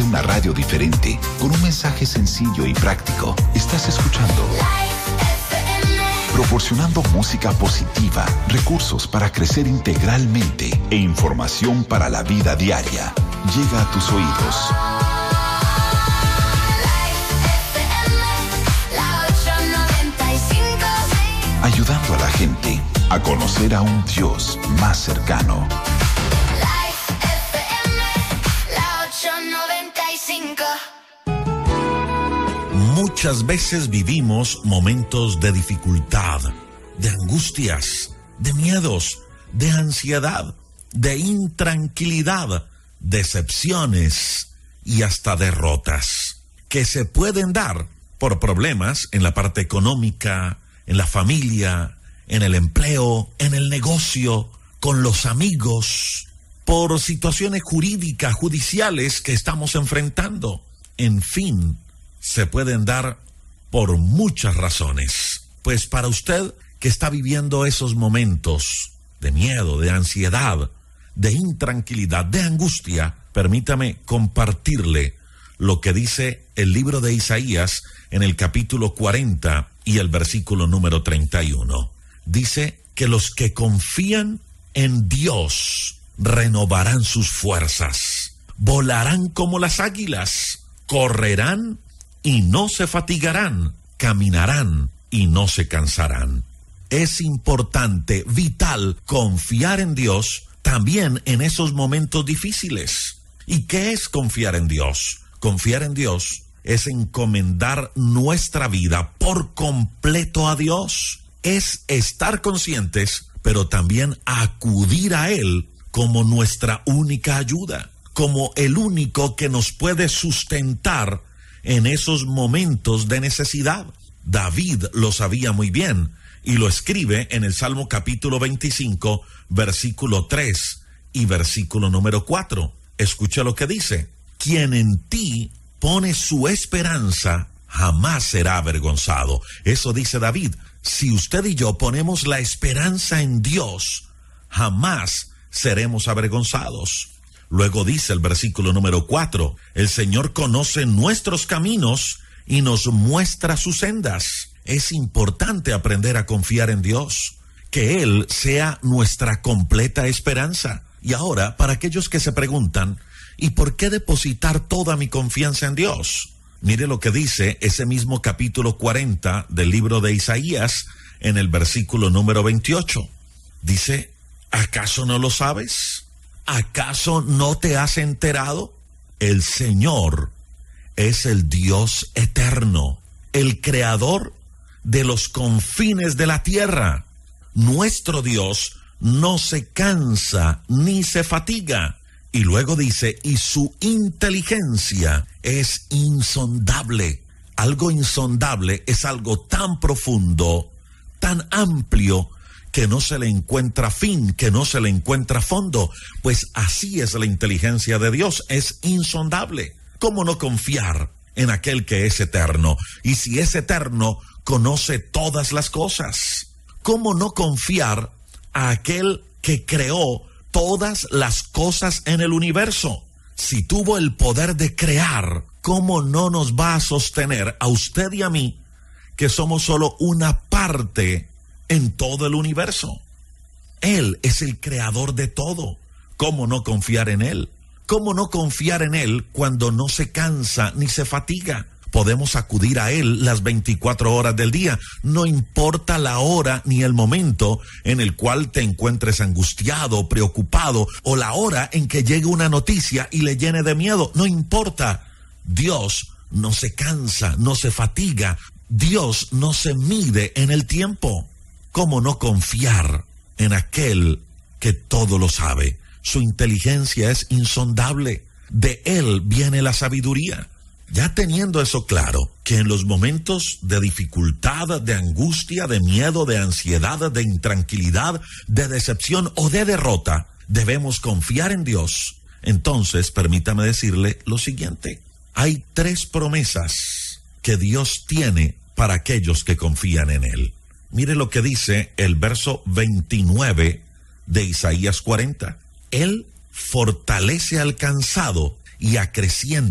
presentarte una radio diferente, con un mensaje sencillo y práctico. Estás escuchando proporcionando música positiva, recursos para crecer integralmente e información para la vida diaria. Llega a tus oídos. Ayudando a la gente a conocer a un Dios más cercano. Muchas veces vivimos momentos de dificultad, de angustias, de miedos, de ansiedad, de intranquilidad, decepciones y hasta derrotas, que se pueden dar por problemas en la parte económica, en la familia, en el empleo, en el negocio, con los amigos, por situaciones jurídicas, judiciales que estamos enfrentando. En fin, se pueden dar por muchas razones. Pues para usted que está viviendo esos momentos de miedo, de ansiedad, de intranquilidad, de angustia, permítame compartirle lo que dice el libro de Isaías en el capítulo 40 y el versículo número 31. Dice que los que confían en Dios renovarán sus fuerzas, volarán como las águilas, correrán y no se fatigarán, caminarán y no se cansarán. Es importante, vital, confiar en Dios también en esos momentos difíciles. ¿Y qué es confiar en Dios? Confiar en Dios es encomendar nuestra vida por completo a Dios. Es estar conscientes, pero también acudir a Él como nuestra única ayuda, como el único que nos puede sustentar en esos momentos de necesidad. David lo sabía muy bien y lo escribe en el Salmo capítulo 25, versículo 3 y versículo número 4. Escucha lo que dice: quien en ti pone su esperanza jamás será avergonzado. Eso dice David. Si usted y yo ponemos la esperanza en Dios, jamás seremos avergonzados. Luego dice el versículo número 4, el Señor conoce nuestros caminos y nos muestra sus sendas. Es importante aprender a confiar en Dios, que Él sea nuestra completa esperanza. Y ahora, para aquellos que se preguntan, ¿y por qué depositar toda mi confianza en Dios? Mire lo que dice ese mismo capítulo 40 del libro de Isaías en el versículo número 28. Dice, ¿acaso no lo sabes? ¿Acaso no te has enterado? El Señor es el Dios eterno, el creador de los confines de la tierra. Nuestro Dios no se cansa ni se fatiga. Y luego dice, y su inteligencia es insondable. Algo insondable es algo tan profundo, tan amplio, que no se le encuentra fin, que no se le encuentra fondo. Pues así es la inteligencia de Dios, es insondable. ¿Cómo no confiar en aquel que es eterno? Y si es eterno, conoce todas las cosas. ¿Cómo no confiar a aquel que creó todas las cosas en el universo? Si tuvo el poder de crear, ¿cómo no nos va a sostener a usted y a mí, que somos solo una parte en todo el universo? Él es el creador de todo. ¿Cómo no confiar en Él? ¿Cómo no confiar en Él cuando no se cansa ni se fatiga? Podemos acudir a Él las 24 horas del día. No importa la hora ni el momento en el cual te encuentres angustiado, preocupado, o la hora en que llegue una noticia y le llene de miedo. No importa. Dios no se cansa, no se fatiga. Dios no se mide en el tiempo. ¿Cómo no confiar en aquel que todo lo sabe? Su inteligencia es insondable. De Él viene la sabiduría. Ya teniendo eso claro, que en los momentos de dificultad, de angustia, de miedo, de ansiedad, de intranquilidad, de decepción o de derrota, debemos confiar en Dios. Entonces, permítame decirle lo siguiente. Hay 3 promesas que Dios tiene para aquellos que confían en Él. Mire lo que dice el verso 29 de Isaías 40. Él fortalece al cansado y acrecienta